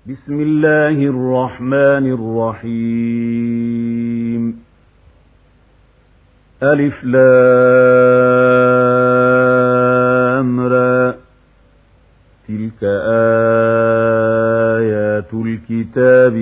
بسم الله الرحمن الرحيم ألف لام را تلك آيات الكتاب